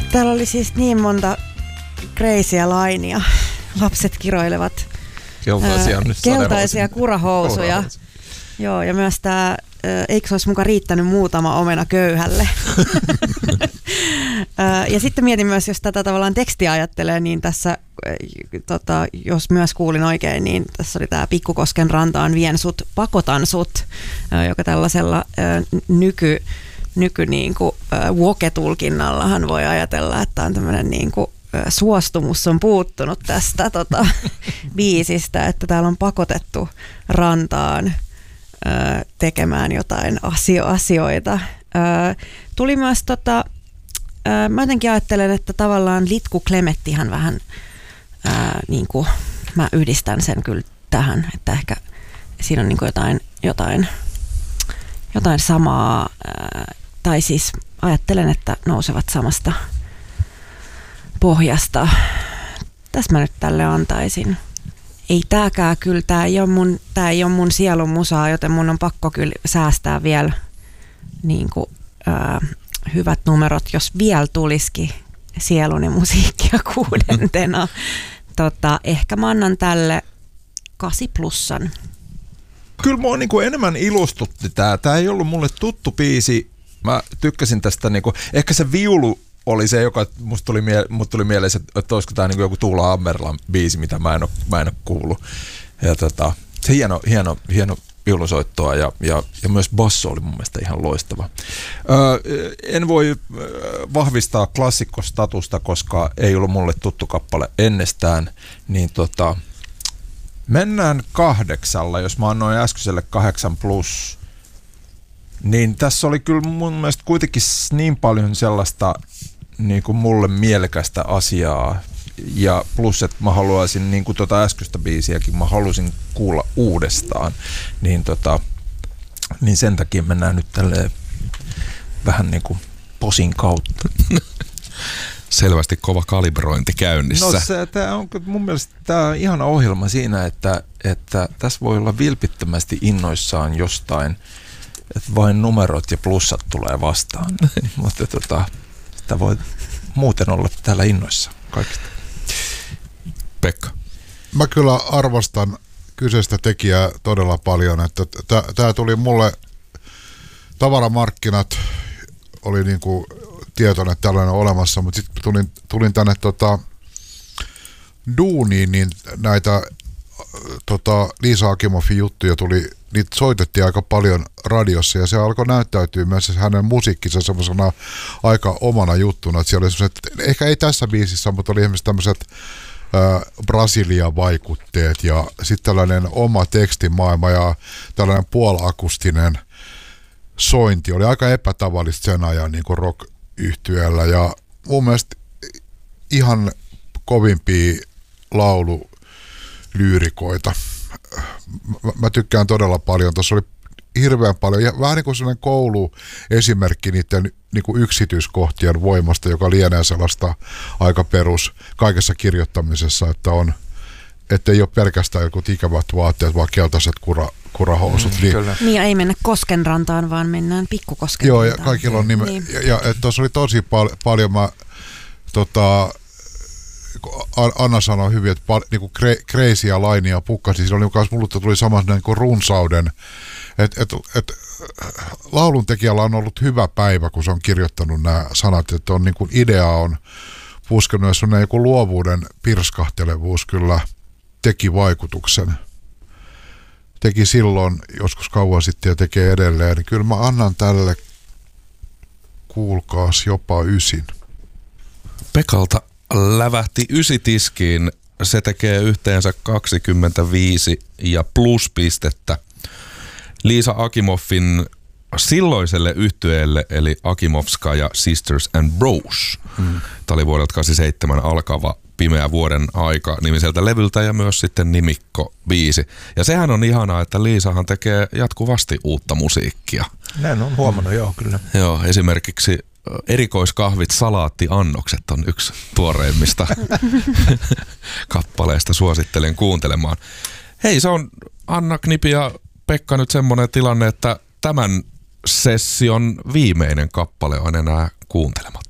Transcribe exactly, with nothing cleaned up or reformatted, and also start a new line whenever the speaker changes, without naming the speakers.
Täällä oli siis niin monta crazyä lainia. Lapset kiroilevat
keltaisia,
ää, keltaisia kurahousuja. Joo, ja myös tää, eikö se olisi muka riittänyt muutama omena köyhälle. Ja sitten mietin myös, jos tätä tavallaan tekstiä ajattelee, niin tässä, tota, jos myös kuulin oikein, niin tässä oli tämä Pikkukosken rantaan vien sut, pakotan sut, joka tällaisella nyky, nyky niin kuin woke-tulkinnallahan voi ajatella, että on tämmöinen niin kuin suostumus on puuttunut tästä tota, biisistä, että täällä on pakotettu rantaan ö, tekemään jotain asio- asioita. Ö, tuli myös, tota, ö, mä jotenkin ajattelen, että tavallaan Litku Klemettihan vähän, ö, niin kuin, mä yhdistän sen kyllä tähän, että ehkä siinä on niin kuin jotain, jotain, jotain samaa, ö, tai siis ajattelen, että nousevat samasta pohjasta. Tässä mä nyt tälle antaisin. Ei tääkään kyllä, tää ei ole mun, tää ei ole mun sielun musaa, joten mun on pakko kyllä säästää vielä niin kuin, ää, hyvät numerot, jos vielä tulisikin sieluni musiikkia kuudentena. tota, ehkä mä annan tälle kasi plussan.
Kyllä mua niinku enemmän ilustutti tää. Tää ei ollut mulle tuttu biisi. Mä tykkäsin tästä niinku, ehkä se viulu oli se, joka musta tuli, mie- mut tuli mieleen, että olisiko tämä niinku joku Tuula Ammerlan biisi, mitä mä en ole, mä en ole kuullut. Ja tota, se hieno, hieno, hieno viulusoittoa ja, ja, ja myös basso oli mun mielestä ihan loistava. Öö, en voi vahvistaa klassikkostatusta, koska ei ollut mulle tuttu kappale ennestään, niin tota, mennään kahdeksalla, jos mä annoin äskeiselle kahdeksan plus. Niin tässä oli kyllä mun mielestä kuitenkin niin paljon sellaista niin kuin mulle mielekästä asiaa. Ja plus, että mä haluaisin, niin kuin tota äskeistä biisiäkin, mä halusin kuulla uudestaan. Niin, tota, niin sen takia mennään nyt tälleen vähän niin kuin posin kautta.
Selvästi kova kalibrointi käynnissä.
No se, tää on mun mielestä tää on ihana ohjelma siinä, että, että tässä voi olla vilpittömästi innoissaan jostain, että vain numerot ja plussat tulee vastaan. Mutta tota, sitä voi muuten olla täällä innoissa kaikista.
Pekka.
Mä kyllä arvostan kyseistä tekijää todella paljon. Että tää tuli mulle, tavaramarkkinat oli niinku tietoinen, että tällainen on olemassa, mutta sitten tulin, tulin tänne tota, duuniin, niin näitä tota, Liisa Akimoffin juttuja tuli, niitä soitettiin aika paljon radiossa ja se alkoi näyttäytyä myös hänen musiikkinsa semmoisena aika omana juttuna. Että siellä oli sellaiset, ehkä ei tässä biisissä, mutta oli esimerkiksi tämmöiset Brasilia-vaikutteet ja sitten tällainen oma tekstimaailma ja tällainen puolakustinen sointi oli aika epätavallista sen ajan niin kuin rock-yhtyeellä ja mun mielestä ihan kovimpia laululyyrikoita. Mä, mä tykkään todella paljon. Tuossa oli hirveän paljon, ja vähän niin kuin sellainen kouluesimerkki niiden niin kuin yksityiskohtien voimasta, joka lienee sellaista aika perus kaikessa kirjoittamisessa, että on, että ei ole pelkästään jotkut ikävät vaatteet, vaan keltaiset kura, kurahousut. Mm,
niin, niin, ei mennä Koskenrantaan, vaan mennään Pikkukoskenrantaan.
Joo, ja kaikilla on nime. Niin. Ja, ja tuossa oli tosi pal- paljon, mä tota, Anna sanoi hyvin, että pal- niinku crazyä lainia pukkasi. Siinä oli myös, mulle tuli sama niinku runsauden, että et, et, laulun tekijällä on ollut hyvä päivä, kun se on kirjoittanut nämä sanat, että on niinku idea on puskenut, ja sellainen joku luovuuden pirskahtelevuus kyllä teki vaikutuksen. Teki silloin joskus kauan sitten ja tekee edelleen, niin kyllä mä annan tälle, kuulkaas, jopa ysin.
Pekalta lävähti ysitiskiin. Se tekee yhteensä kaksikymmentäviisi ja pluspistettä. Liisa Akimoffin silloiselle yhtyeelle, eli Akimovskaja Sisters and Bros. Mm. Tämä oli vuodelta kahdeksankymmentäseitsemän alkava Pimeä vuoden aika nimiseltä levyltä ja myös sitten nimikko-biisi. Ja sehän on ihanaa, että Liisahan tekee jatkuvasti uutta musiikkia.
Näin on huomannut, joo, kyllä.
Joo, esimerkiksi erikoiskahvit, salaattiannokset on yksi tuoreimmista kappaleista. Suosittelen kuuntelemaan. Hei, se on Anna Knipi ja Pekka nyt semmoinen tilanne, että tämän session viimeinen kappale on enää kuuntelematta.